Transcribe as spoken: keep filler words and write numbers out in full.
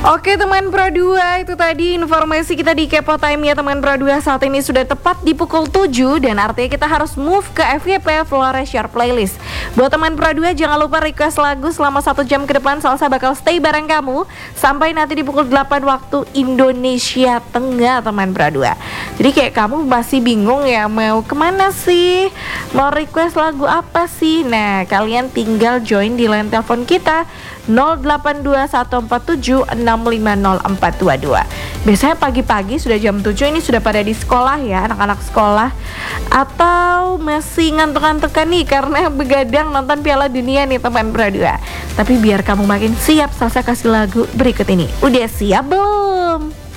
Oke teman Pro dua, itu tadi informasi kita di Kepo Time ya teman Pro dua. Saat ini sudah tepat di pukul tujuh dan artinya kita harus move ke F Y P Flores Share Playlist. Buat teman Pro dua jangan lupa request lagu selama satu jam ke depan. Salsa bakal stay bareng kamu sampai nanti di pukul delapan waktu Indonesia Tengah teman Pro dua. Jadi kayak kamu masih bingung ya mau kemana sih, mau request lagu apa sih. Nah kalian tinggal join di line telepon kita nol delapan dua satu empat tujuh enam lima nol empat dua dua. Biasanya pagi-pagi sudah jam tujuh ini sudah pada di sekolah ya, anak-anak sekolah. Atau masih ngantuk-ngantukan nih karena begadang nonton Piala Dunia nih teman Pro dua. Tapi biar kamu makin siap, Salsa kasih lagu berikut ini. Udah siap belum?